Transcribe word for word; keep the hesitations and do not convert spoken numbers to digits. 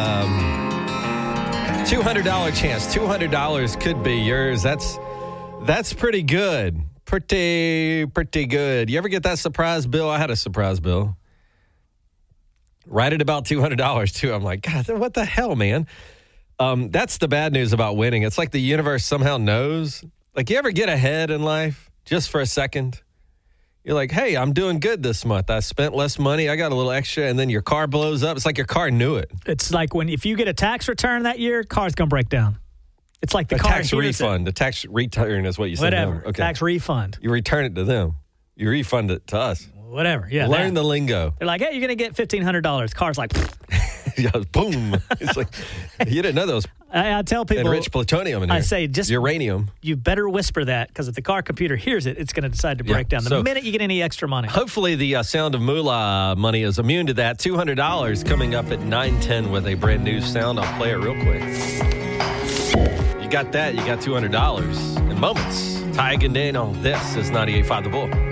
um, two hundred dollars chance. two hundred dollars could be yours. That's that's pretty good. Pretty, pretty good. You ever get that surprise bill? I had a surprise bill. Right at about two hundred dollars, too. I'm like, God, what the hell, man? Um, that's the bad news about winning. It's like the universe somehow knows. Like, you ever get ahead in life just for a second? You're like, hey, I'm doing good this month. I spent less money. I got a little extra, and then your car blows up. It's like your car knew it. It's like when if you get a tax return that year, car's going to break down. It's like the a car tax refund. The tax return is what you said. Whatever. Okay. Tax refund. You return it to them. You refund it to us. Whatever. Yeah. Learn that. the lingo. They're like, hey, you're going to get fifteen hundred dollars. Car's like, yeah, boom. It's like, you didn't know those. I, I tell people. Enriched plutonium in here. I say, just uranium. You better whisper that because if the car computer hears it, it's going to decide to break yeah, down the so, minute you get any extra money. Hopefully, the uh, Sound of Moolah money is immune to that. two hundred dollars coming up at nine ten with a brand new sound. I'll play it real quick. You got that. You got two hundred dollars in moments. Ty and Dan on this is ninety-eight point five The Bull.